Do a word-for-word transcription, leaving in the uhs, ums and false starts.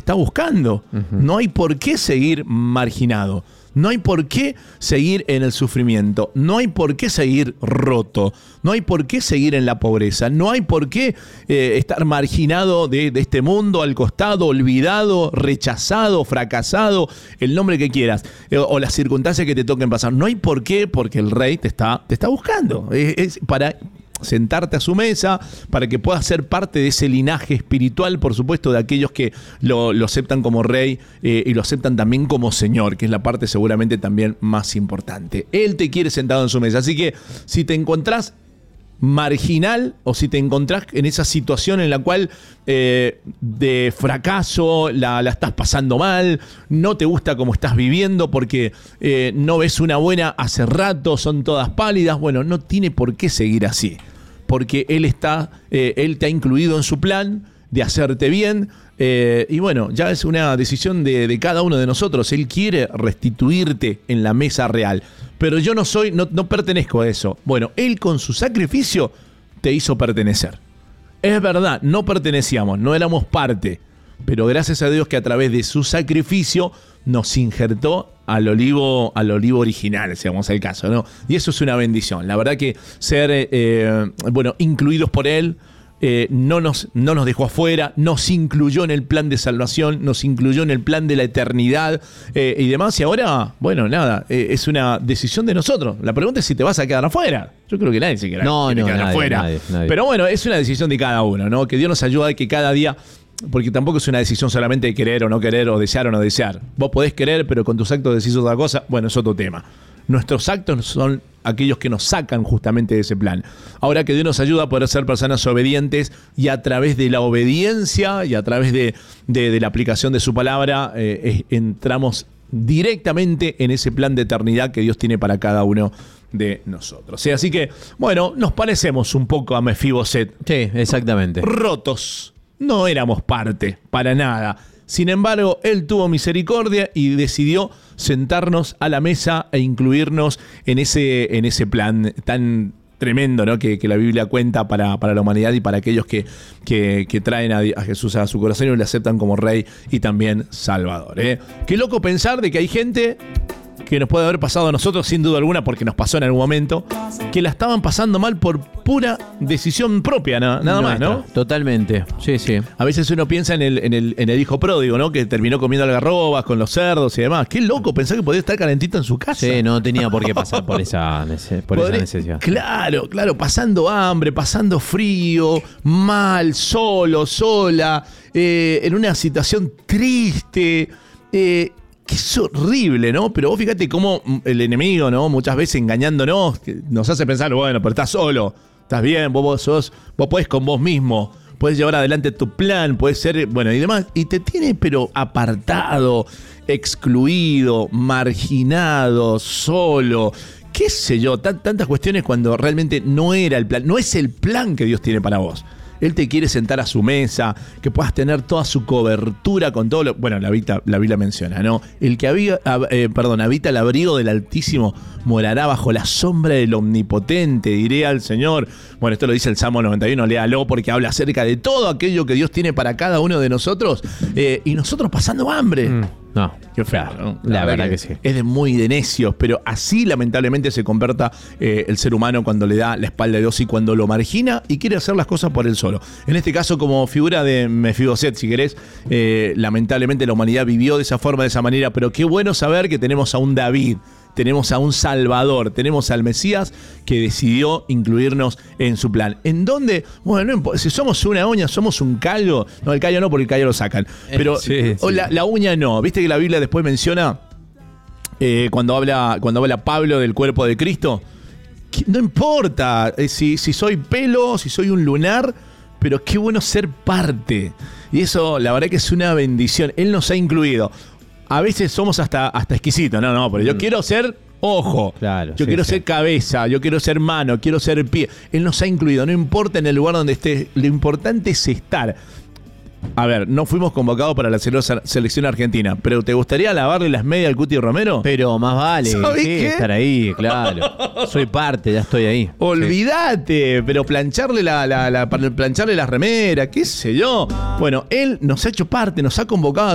está buscando. Uh-huh. No hay por qué seguir marginado. No hay por qué seguir en el sufrimiento, no hay por qué seguir roto, no hay por qué seguir en la pobreza, no hay por qué eh, estar marginado de, de este mundo, al costado, olvidado, rechazado, fracasado, el nombre que quieras, eh, o las circunstancias que te toquen pasar. No hay por qué, porque el rey te está, te está buscando. Es, es para sentarte a su mesa, para que puedas ser parte de ese linaje espiritual, por supuesto, de aquellos que lo, lo aceptan como rey eh, y lo aceptan también como señor, que es la parte seguramente también más importante. Él te quiere sentado en su mesa. Así que si te encontrás marginal o si te encontrás en esa situación en la cual eh, de fracaso la, la estás pasando mal, no te gusta cómo estás viviendo porque eh, no ves una buena hace rato, son todas pálidas, bueno, no tiene por qué seguir así, porque él está, eh, él te ha incluido en su plan de hacerte bien. Eh, y bueno, ya es una decisión de, de cada uno de nosotros. Él quiere restituirte en la mesa real. Pero yo no soy, no, no pertenezco a eso. Bueno, Él con su sacrificio te hizo pertenecer. Es verdad, no pertenecíamos, no éramos parte. Pero gracias a Dios que a través de su sacrificio nos injertó al olivo, al olivo original, si vamos al caso, ¿no? Y eso es una bendición. La verdad que ser, eh, bueno, incluidos por Él, Eh, no, nos, no nos dejó afuera, nos incluyó en el plan de salvación, nos incluyó en el plan de la eternidad eh, y demás. Y ahora, bueno, nada, eh, es una decisión de nosotros. La pregunta es si te vas a quedar afuera. Yo creo que nadie se quiere, no, quiere no, quedar nadie, afuera. Nadie, nadie. Pero bueno, es una decisión de cada uno, ¿no? Que Dios nos ayude a que cada día, porque tampoco es una decisión solamente de querer o no querer, o desear o no desear. Vos podés querer, pero con tus actos decís otra cosa. Bueno, es otro tema. Nuestros actos son aquellos que nos sacan justamente de ese plan. Ahora que Dios nos ayuda a poder ser personas obedientes y a través de la obediencia y a través de, de, de la aplicación de su palabra, eh, entramos directamente en ese plan de eternidad que Dios tiene para cada uno de nosotros. ¿Sí? Así que, bueno, nos parecemos un poco a Mefiboset. Sí, exactamente. Rotos. No éramos parte, para nada. Sin embargo, Él tuvo misericordia y decidió sentarnos a la mesa e incluirnos en ese, en ese plan tan tremendo, ¿no? que, que la Biblia cuenta para, para la humanidad y para aquellos que, que, que traen a, a Jesús a su corazón y le aceptan como Rey y también Salvador. ¿eh? Qué loco pensar de que hay gente que nos puede haber pasado a nosotros, sin duda alguna, porque nos pasó en algún momento, que la estaban pasando mal por pura decisión propia, nada, nada más, ¿no? Totalmente, sí, sí. A veces uno piensa en el, en el, en el hijo pródigo, ¿no? Que terminó comiendo algarrobas con los cerdos y demás. Qué loco pensar que podía estar calentito en su casa. Sí, no tenía por qué pasar por esa, por esa necesidad. Claro, claro, pasando hambre, pasando frío, mal, solo, sola, eh, en una situación triste, eh, que es horrible, ¿no? Pero vos fíjate cómo el enemigo, ¿no? Muchas veces engañándonos, que nos hace pensar, bueno, pero estás solo, estás bien, vos, vos sos, vos podés con vos mismo, podés llevar adelante tu plan, podés ser, bueno, y demás. Y te tiene, pero apartado, excluido, marginado, solo, qué sé yo, t- tantas cuestiones cuando realmente no era el plan, no es el plan que Dios tiene para vos. Él te quiere sentar a su mesa, que puedas tener toda su cobertura con todo lo... Bueno, la Biblia, la Biblia menciona, ¿no? El que había, eh, perdón, habita el abrigo del Altísimo morará bajo la sombra del Omnipotente, diré al Señor. Bueno, esto lo dice el Salmo noventa y uno, léalo porque habla acerca de todo aquello que Dios tiene para cada uno de nosotros eh, y nosotros pasando hambre. Mm. No, qué feo, ¿no? La, la verdad que, que sí. Es de muy de necios, pero así lamentablemente se comporta eh, el ser humano cuando le da la espalda a Dios y cuando lo margina y quiere hacer las cosas por él solo. En este caso, como figura de Mefiboset, si querés, eh, lamentablemente la humanidad vivió de esa forma, de esa manera, pero qué bueno saber que tenemos a un David, tenemos a un Salvador, tenemos al Mesías que decidió incluirnos en su plan. ¿En dónde? Bueno, no, si somos una uña, somos un callo. No, el callo no, porque el callo lo sacan. Pero sí, sí. La, la uña no. ¿Viste que la Biblia después menciona eh, cuando habla cuando habla Pablo del cuerpo de Cristo? Que no importa eh, si, si soy pelo, si soy un lunar, pero qué bueno ser parte. Y eso, la verdad que es una bendición. Él nos ha incluido. A veces somos hasta, hasta exquisitos, no, no, pero yo mm. quiero ser ojo, claro, yo sí, quiero sí. ser cabeza, yo quiero ser mano, quiero ser pie. Él nos ha incluido, no importa en el lugar donde estés, lo importante es estar. A ver, no fuimos convocados para la selección argentina, pero ¿te gustaría lavarle las medias al Cuti Romero? Pero más vale sí, qué? estar ahí, claro. Soy parte, ya estoy ahí. Olvídate, sí. Pero plancharle la, la, la, plancharle las remeras, qué sé yo. Bueno, él nos ha hecho parte, nos ha convocado